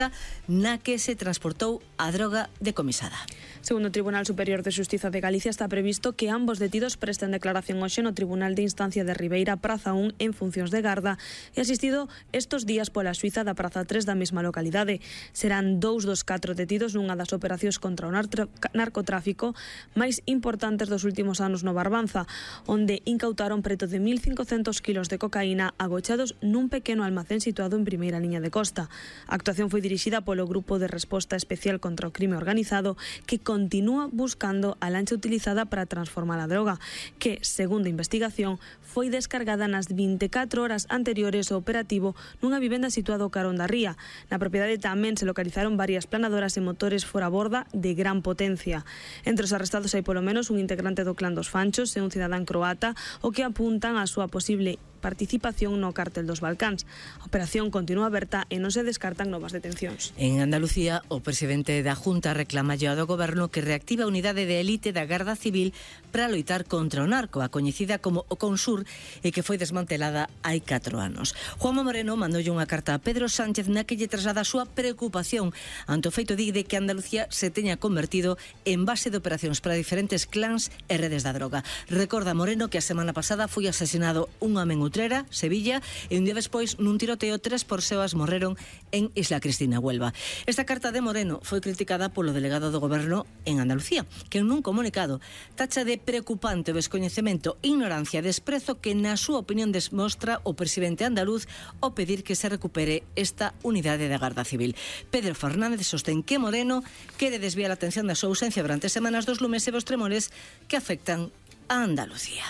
na que se transportou a droga decomisada. Segundo o Tribunal Superior de Xustiza de Galicia, está previsto que ambos detidos presten declaración hoxe no Tribunal de Instancia de Ribeira, Praza 1, en funcións de garda, e asistido estos días pola Suiza da Praza 3 da mesma localidade. Serán 2 dos 4 detidos nunha das operacións contra o narcotráfico máis importantes dos últimos anos no Barbanza, onde incautaron preto de 1.500 kilos de cocaína agochados nun pequeno almacén situado en primeira liña de costa. A actuación foi dirixida polo Grupo de Resposta Especial contra o Crime Organizado, que continúa buscando a lancha utilizada para transformar a droga, que, segundo a investigación, foi descargada nas 24 horas anteriores ao operativo nunha vivenda situada ao carón da ría. Na propiedade tamén se localizaron varias planadoras e motores fora borda de gran potencia. Entre os arrestados hai polo menos un integrante do clan dos Fanchos e un cidadán croata, o que apuntan á súa posible participación no cártel dos Balcáns. A operación continúa aberta e non se descartan novas detencións. En Andalucía, o presidente da Junta reclama ao Goberno que reactive a unidade de élite da Garda Civil para loitar contra o narco, a coñecida como o Consur, e que foi desmantelada hai 4 anos. Juanma Moreno mandoulle unha carta a Pedro Sánchez na que lle traslada a súa preocupación ante o feito de que Andalucía se teña convertido en base de operacións para diferentes clans e redes da droga. Recorda Moreno que a semana pasada foi asesinado un home en Utrera, Sevilla, e un día despois nun tiroteo 3 persoas morreron en Isla Cristina, Huelva. Esta carta de Moreno foi criticada polo delegado do Goberno en Andalucía, que nun comunicado tacha de preocupante o descoñecemento, ignorancia e desprezo que na súa opinión demostra o presidente andaluz ao pedir que se recupere esta unidade da Garda Civil. Pedro Fernández sostén que Moreno quere desviar a atención da súa ausencia durante semanas dos lumes e dos tremores que afectan a Andalucía.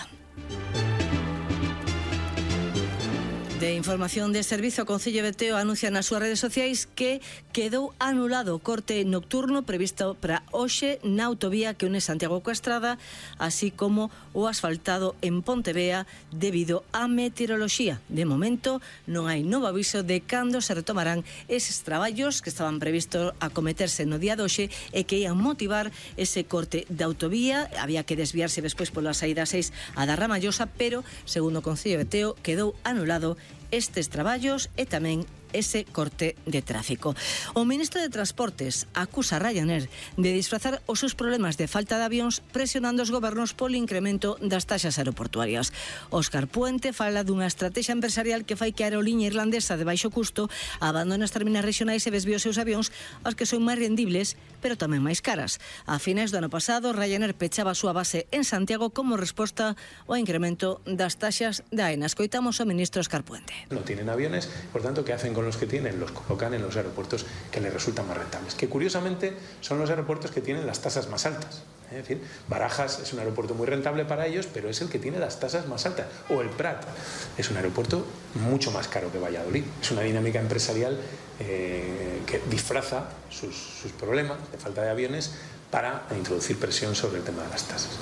De información de servizo, o Concello de Teo anuncia nas súas redes sociais que quedou anulado o corte nocturno previsto para hoxe na autovía que une Santiago coa Estrada, así como o asfaltado en Pontevea debido á meteoroloxía. De momento non hai novo aviso de cando se retomarán eses traballos que estaban previstos a cometerse no día de hoxe e que ian motivar ese corte de autovía. Había que desviarse despois pola saída 6 a da Ramallosa, pero, segundo o Concello de Teo, quedou anulado estes traballos e tamén ese corte de tráfico. O ministro de Transportes acusa a Ryanair de disfrazar os seus problemas de falta de avións presionando os gobernos polo incremento das taxas aeroportuarias. Óscar Puente fala dunha estrategia empresarial que fai que a aeroliña irlandesa de baixo custo abandone as terminais regionais e desvíe os seus avións aos que son máis rendibles, pero tamén máis caras. A finais do ano pasado, Ryanair pechaba a súa base en Santiago como resposta ao incremento das taxas da AENA. Escoitamos ao ministro Óscar Puente. No tienen aviones, por tanto, ¿qué hacen con los que tienen? Los colocan en los aeropuertos que les resultan más rentables, que curiosamente son los aeropuertos que tienen las tasas más altas. Es decir, Barajas es un aeropuerto muy rentable para ellos, pero es el que tiene las tasas más altas. O el Prat es un aeropuerto mucho más caro que Valladolid. Es una dinámica empresarial que disfraza sus problemas de falta de aviones para introducir presión sobre el tema de las tasas.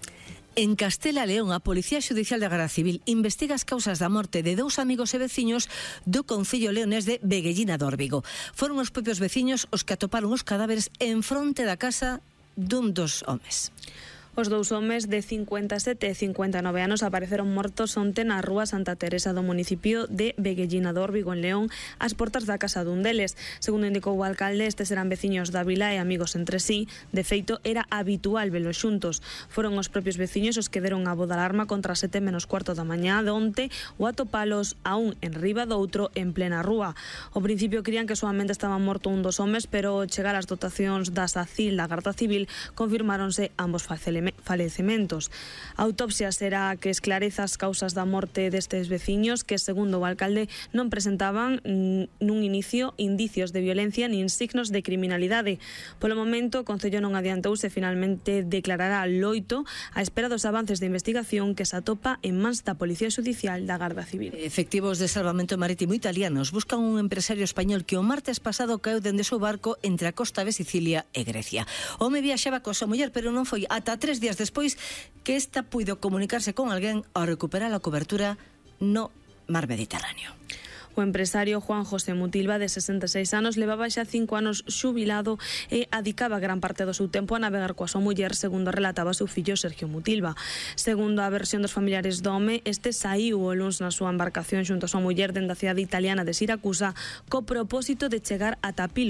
En Castela e León, a Policía Xudicial da Garda Civil investiga as causas da morte de 2 amigos e veciños do concello leonés de Veguellina de Órbigo. Foron os propios veciños os que atoparon os cadáveres en fronte da casa dun dos homes. Os 2 homes de 57 e 59 anos apareceron mortos onte na rúa Santa Teresa do municipio de Veguellina de Órbigo, en León, ás portas da casa dun deles. Segundo indicou o alcalde, estes eran veciños da vila e amigos entre sí. De feito, era habitual velos xuntos. Foron os propios veciños os que deron a voz de alarma contra 7 menos cuarto da mañá de onte o atopalos a un en riba do outro en plena rúa. Ao principio crían que soamente estaba morto un dos homes, pero ao chegar as dotacións da SACIL da Garda Civil confirmáronse ambos falecementos. A autopsia será a que esclareza as causas da morte destes veciños que, segundo o alcalde, non presentaban nun inicio indicios de violencia nin signos de criminalidade. Polo momento, o Concello non adiantouse, finalmente declarará loito á espera dos avances de investigación que se atopa en mans da Policía Xudicial da Garda Civil. Efectivos de salvamento marítimo italianos buscan un empresario español que o martes pasado caeu dende o seu barco entre a costa de Sicilia e Grecia. O home viaxaba coa súa muller, pero non foi ata 3 días despois que esta puido comunicarse con alguén ao recuperar a cobertura no mar Mediterráneo. O O empresario Juan José Mutilva, de 66 anos, levaba xa 5 anos xubilado e adicaba gran parte do seu tempo a navegar coa súa muller, segundo relataba o seu fillo Sergio Mutilva. Segundo a versión dos familiares do home, este saiu o luns na súa embarcación xunto a súa muller dende a cidade italiana de Siracusa co propósito de chegar ata Pilo,